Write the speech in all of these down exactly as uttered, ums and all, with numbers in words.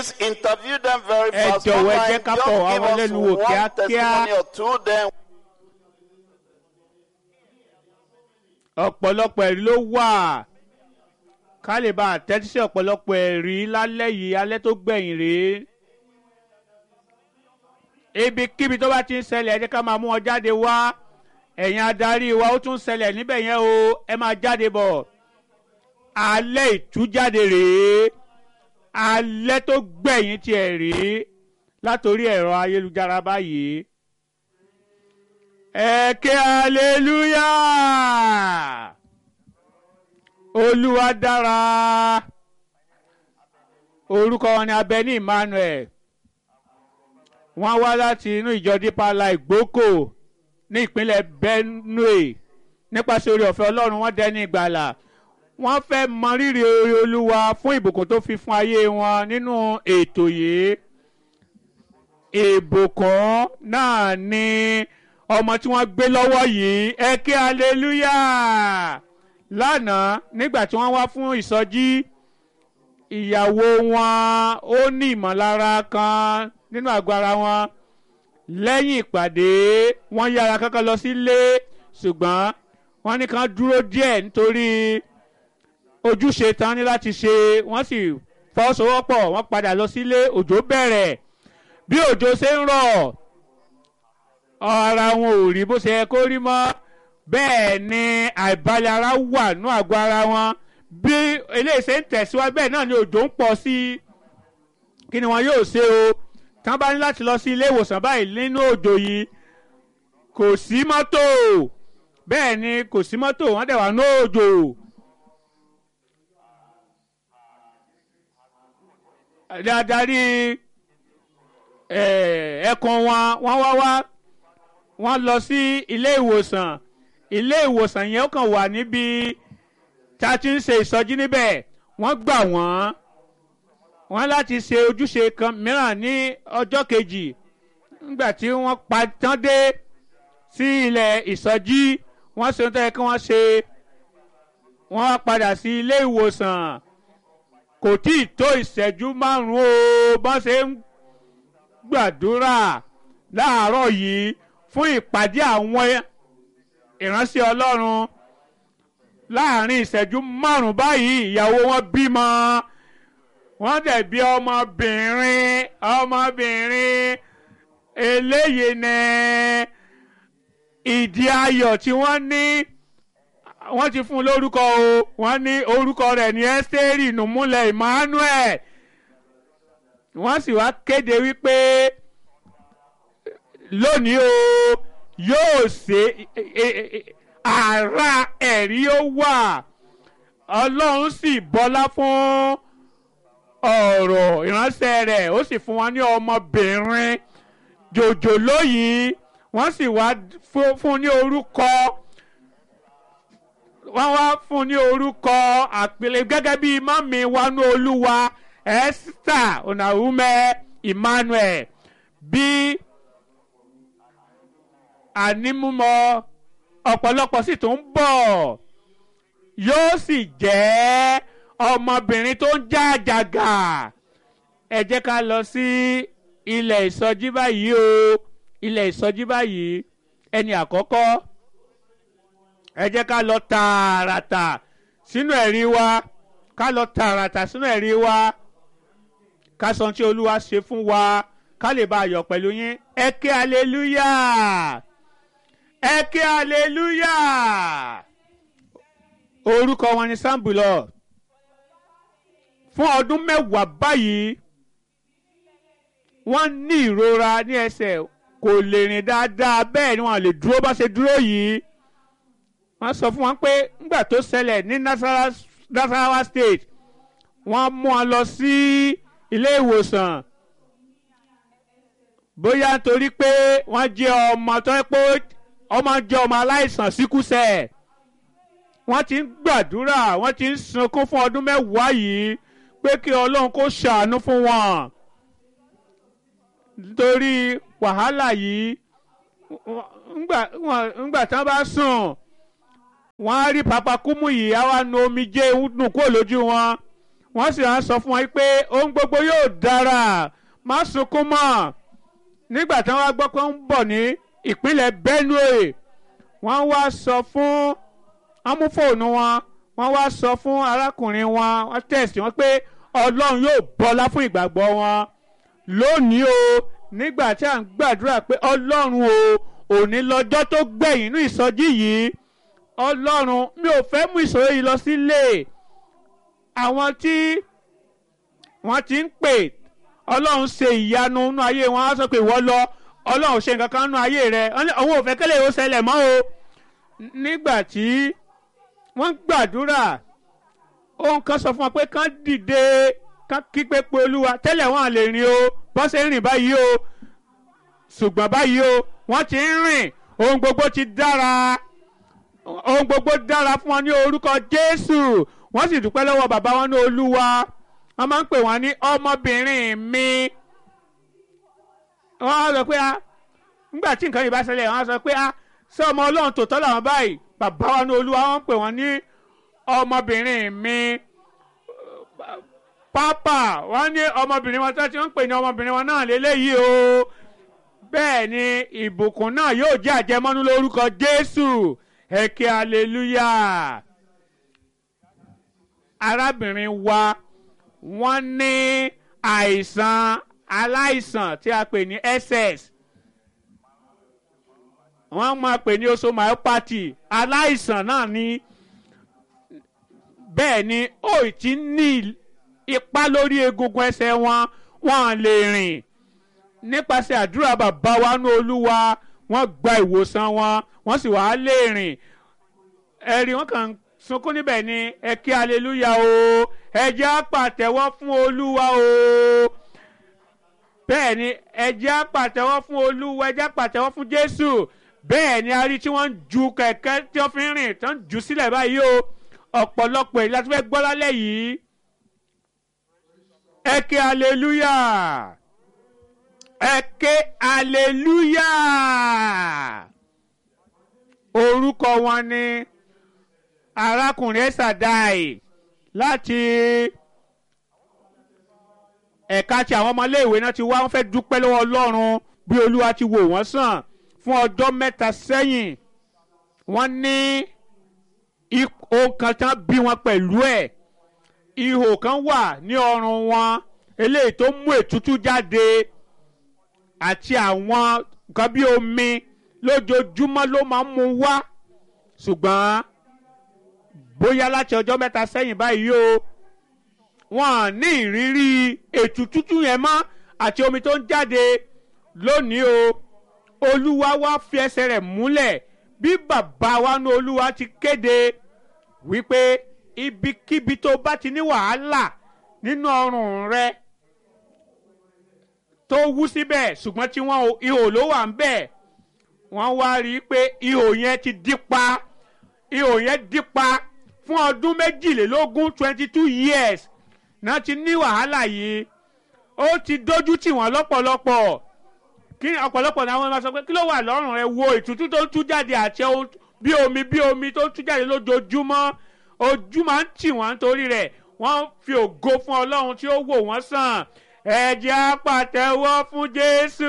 Please interview them very Ẹ fast. jọ̀wọ́, ẹ Online, jẹ́ ká just fọ̀rọ̀ give wọn us lẹ́nu wò one kíákíá. testimony or two, then ọ̀pọ̀lọpọ̀ ẹ̀rí ló wà ká lè bá àtẹ́tí sí ọ̀pọ̀lọpọ̀ ẹ̀rí lálẹ́ yìí alẹ́ tó gbẹ̀yìn rèé. Ibikíbi tó bá ti ń ṣẹlẹ̀ ẹ jẹ́ ká máa mú wọn jáde wá. Ẹ̀yin adarí wa ó tún ṣẹlẹ̀ níbẹ̀ yẹn o, ẹ máa jáde bọ̀. Alẹ́ ìtújáde rèé, alẹ́ tó gbẹ̀yìn tiẹ̀ rèé látòrí ẹ̀rọ ayélujára báyìí. Ẹ ké hallelujah! Olúwa dára. Orúkọ wọn ni Abẹ́ní Emmanuel. Wọ́n wá láti inú ìjọ Deeper Life Gboko ní ìpínlẹ̀ Benue. Nípasẹ̀ oore ọ̀fẹ́ Ọlọ́run wọ́n dẹni ìgbàlà. Wọ́n fẹ́ mọ rírì oore Olúwa fún ìbùkún tó fi fún ayé wọn nínú ètò yìí. Ìbùkún náà ni ọmọ tí wọ́n gbé lọ́wọ́ yìí. Ẹ ké hallelujah! Lánàá nígbà tí wọ́n wá fún ìsọjí, ìyàwó wọn ó ní ìmọ̀lára kan nínú àgọ́ ara wọn. Lẹ́yìn ìpàdé wọ́n yára kankan lọ sílé, ṣùgbọ́n wọ́n ní kán dúró díẹ̀ nítorí ojúṣe tán ní láti ṣe. Wọ́n sì fọwọ́sowọ́pọ̀, wọ́n padà lọ sílé. Òjò bẹ̀rẹ̀. Bí òjò ṣe ń rọ̀, ara wọn ò rí bó ṣe yẹ kó rí mọ́. Bẹ́ẹ̀ ni àìbalẹ̀ ara wà nínú àgọ́ ara wọn. Bí eléyìí ṣe ń tẹ̀síwájú bẹ́ẹ̀ náà ni òjò ń pọ̀ sí i. Kí ni wọn yóò ṣe o? Tán bá ní láti lọ sí ilé ìwòsàn báyìí nínú òjò yìí, kò sí mọ́tò. Bẹ́ẹ̀ ni kò sí mọ́tò, wọ́n dẹ̀ wà ní òjò. Adarí ẹ̀ẹ̀kan wọn wọ́n wá wá wọ́n lọ sí ilé ìwòsàn. Ilé ìwòsàn yẹn ó kàn wà níbi tá a ti ń ṣe ìsọjí níbẹ̀. Wọ́n gbà wọ́n wọ́n láti ṣe ojúṣe kan mìíràn ní ọjọ́ kejì. Nígbà tí wọ́n pa tán dé sí ilẹ̀ ìsọjí, wọ́n ṣe ohun tó yẹ kí wọ́n ṣe. Wọ́n wá padà sí ilé ìwòsàn. Kò tí ì tó ìṣẹ́jú márùn-ún o bọ́n ṣe ń gbàdúrà láàárọ̀ yìí fún ìpàdé àwọn ìránṣẹ́ Ọlọ́run. Láàárín ìṣẹ́jú márùn-ún báyìí ìyàwó wọn bímọ. Wọ́n dẹ̀ bí ọmọbìnrin ọmọbìnrin eléyìí ní ìdí ayọ̀ tí wọ́n ní. Wọ́n ti fún un lórúkọ o. Wọ́n ní orúkọ rẹ̀ ní Ẹ́sítérì Nùmúlẹ̀ Emmanuel. Wọ́n sì wá kéde wípé lónìí o yóò ṣe àrà ẹ̀rí ó wà. Ọlọ́run sì bọlá fún ọ̀rọ̀ ìránṣẹ́ rẹ̀, ó sì fún wọn ní ọmọbìnrin jòjòló yìí. Wọ́n sì wá fún ní orúkọ wọ́n wá fún ní orúkọ àpèlé gẹ́gẹ́ bí mọ́mí wánú Olúwa Esther Onaume Emmanuel. Bí ànímúmọ́ ọ̀pọ̀lọpọ̀ sì tún ń bọ̀. Yóò sì jẹ́ ọmọbìnrin tó ń já àjàgà. Ẹ jẹ́ ká lọ sí ilẹ̀ ìsọjí báyìí o. Ilẹ̀ ìsọjí báyìí ẹni àkọ́kọ́. Ẹ jẹ́ ká lọ tààràtà sínú ẹ̀rí wa. Ká lọ tààràtà sínú ẹ̀rí wa. Ká sọ tí Olúwa ṣe fún wa. Ká lè bá a yọ̀ pẹ̀lú yín. Ẹ ké hallelujah. Ẹ ké hallelujah. Orúkọ wọn ni Sambulọ. Fún ọdún mẹ́wàá báyìí wọ́n ní ìrora ní ẹsẹ̀, kò lè rìn dáadáa, bẹ́ẹ̀ ni wọ́n lè dúró bá ṣe dúró yìí. Wọ́n sọ fún wọn pé nígbà tó ṣẹlẹ̀ ní Nasarawa State, wọ́n mú wọn lọ sí ilé ìwòsàn. Bóyá nítorí pé wọ́n jẹ́ ọmọ tó ń pé ọmọ jẹ́ ọmọ aláìsàn síkúsẹ̀. Wọ́n ti ń gbàdúrà, wọ́n ti ń sunkún fún ọdún mẹ́wàá yìí pé kí Ọlọ́run kó ṣàánú fún wọn. Nítorí wàhálà yìí, ńgbà tí wọ́n bá sùn, wọ́n á rí Papa Kúmú yìí, á wá nu omijé nù kúrò lójú wọn. wọ́n sì á sọ fún wọn pé ohun gbogbo yóò dára má sunkún mọ́. Nígbà tí wọ́n wá gbọ́ pé ó ń bọ̀ ní ìpínlẹ̀ Benue wọ́n wá sọ fún wọ́n mú fóònù wọn wọ́n wá sọ fún arákùnrin wọn wọ́n tẹ̀sí wọn pé Ọlọ́run yóò bọ́lá fún ìgbàgbọ́ wọn. Lónìí o nígbà tí à ń gbàdúrà pé Ọlọ́run o òní lọ́jọ́ tó gbẹ̀yìn inú ìsọjí yìí, Ọlọ́run mi ò fẹ́ mú ìṣòro yìí lọ sílé. Àwọn tí wọ́n ti ń pè Ọlọ́run ṣe ìyanu nínú ayé wọn á sọ pé ìwọ lọ Ọlọ́run ṣe nǹkan kan nínú ayé rẹ, àwọn ò fẹ́ kẹ́lẹ́ yóò ṣẹlẹ̀ mọ́ o. Nígbà tí wọ́n gbàdúrà ohun kan sọ fún wọn pé kán dìde kán kígbe pé Olúwa. Tẹ́lẹ̀ wọn à lè rìn o bọ́n ṣe ń rìn báyìí o, ṣùgbọ́n báyìí o wọ́n ti ń rìn, ohun gbogbo ti dára, ohun gbogbo dára fún wọn ní orúkọ Jésù. Wọ́n sì dúpẹ́ lọ́wọ́ bàbá wọn ní Olúwa. Wọ́n máa ń pè wọ́n ní ọmọbìnrin mi. Wọ́n á sọ pé a nígbà tí nǹkan yìí bá ṣẹlẹ̀ wọ́n á sọ pé a ṣé ọmọ Ọlọ́run tòótọ́ làwọn báyìí. Bàbá wọn ní Olúwa wọ́n ń pè wọ́n ní ọmọbìnrin mi. Pápá wọ́n ní ọmọbìnrin wọn tó ti ń pè ní ọmọbìnrin wọn náà lélẹ́yìí o. Bẹ́ẹ̀ ni ìbùkún náà yóò jẹ́ àjẹmọ́nú lórúkọ Jésù. Ẹ ké hallelujah. Arábìnrin wa wọ́n ní àìsàn aláìsàn tí a pè ní S S, wọ́n máa pè ní osteomyopathy. Aláìsàn náà ni bẹ́ẹ̀ ni ó ti ní ipa lórí egungun ẹsẹ̀ wọn, wọ́n lè rìn. Nípasẹ̀ àdúrà bàbá wa ní Olúwa wọ́n gba ìwòsàn wọn, wọ́n sì wá lè rìn. Ẹ̀rí wọn kàn sunkún níbẹ̀ ni ẹ kí hallelujah o, ẹ jẹ́ á pàtẹ́wọ́ fún Olúwa o. Bẹ́ẹ̀ ni ẹ jẹ́ á pàtẹ́wọ́ fún Olúwa, ẹ jẹ́ á pàtẹ́wọ́ fún Jésù. Bẹ́ẹ̀ ni a rí tí wọ́n ń ju kẹ̀kẹ́ tí wọ́n fi ń rìn tí wọ́n ń jù sílẹ̀ báyìí o. Ọ̀pọ̀lọpọ̀ èyí láti fẹ́ gbọ́ lálẹ́ yìí. Ẹ kí hallelujah, ẹ ké hallelujah. Orúkọ wọn ni arákùnrin Ẹ̀sàdáì láti ẹ̀ka tí àwọn ọmọléèwé náà ti wá. Wọ́n fẹ́ dúpẹ́ lọ́wọ́ Ọlọ́run bí Olúwa ti wò wọ́n sàn fún ọjọ́ mẹ́ta sẹ́yìn. Wọ́n ní ohun kan tán bí wọn pẹ̀lú ẹ̀, ihò kan wà ní ọrùn wọn eléyìí tó mú ètútú jáde àti àwọn nǹkan bí omi lójoojúmọ́ ló máa ń mú wá. Ṣùgbọ́n bóyá láti ọjọ́ mẹ́ta sẹ́yìn báyìí o wọ́n ní ìrírí ètútú yẹn mọ́ àti omi tó ń jáde. Lónìí o Olúwa wá fi ẹsẹ̀ rẹ̀ múlẹ̀ bí bàbá wa ní Olúwa ti kéde wípé ibikíbi tó bá ti ní wàhálà nínú ọrùn rẹ tó wú síbẹ̀ ṣùgbọ́n tí wọ́n ihò ló wà ń bẹ̀, wọ́n wá rí i pé ihò yẹn ti dípa ihò yẹn dípa fún ọdún méjìlélógún twenty two years náà ti ní wàhálà yìí. Ó ti dójú tì wọ́n lọ́pọ̀lọpọ̀. Kí ọ̀pọ̀lọpọ̀ náà wọ́n máa sọ pé kí ló wà lọ́rùn rẹ, wo ìtútù tó ń tú jáde àti ohun bí omi bí omi tó ń tú jáde lójoojúmọ́. Ojú máa ń tì wọ́n nítorí rẹ̀. Wọ́n fi ògo fún Ọlọ́run tí ó wò wọ́n sàn. Ẹ jẹ́ á pàtẹ́wọ́ fún Jésù.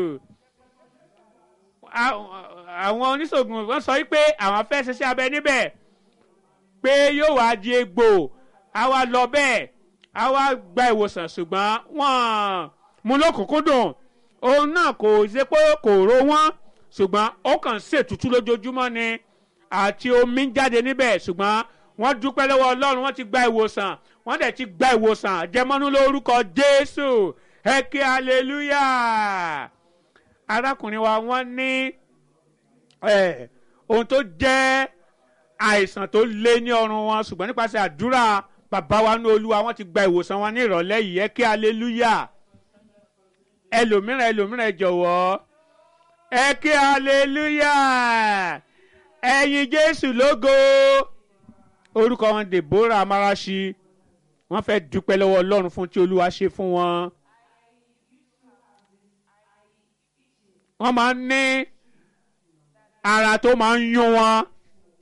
Àwọn oníṣègùn wọ́n sọ pé àwọn fẹ́ ṣiṣẹ́ abẹ níbẹ̀ pé yóò wá di egbò, á wá lọ bẹ́ẹ̀, á wá gba ìwòsàn, ṣùgbọ́n wọ́n mú lọ́kùnkúndùn. Òun náà kò ṣe pé kò ro wọ́n, ṣùgbọ́n ó kàn ṣètùtù lójoojúmọ́ ni àti omi ń jáde níbẹ̀. Ṣùgbọ́n wọ́n dúpẹ́ lọ́wọ́ Ọlọ́run, wọ́n ti gba ìwòsàn, wọ́n dẹ̀ ti gba ìwòsàn jẹmọ́nú lórúkọ Jésù. Ẹ ké hallelujah. Arákùnrin wa wọ́n ní ohun tó jẹ́ àìsàn tó lé ní ọrùn wọn, ṣùgbọ́n nípasẹ̀ àdúrà bàbá wa ní Olúwa wọ́n ti gba ìwòsàn wọn ní ìrọ̀lẹ́ yìí. Ẹ ké hallelujah. Ẹlòmíràn ẹlòmíràn ẹ jọ̀wọ́ ẹ ké hallelujah. Ẹyin Jésù lógo. Orúkọ wọn Deborah Amarashi. Wọ́n fẹ́ dúpẹ́ lọ́wọ́ Ọlọ́run fún tí Olúwa ṣe fún wọn. Wọ́n máa ń ní ara tó máa ń yún wọn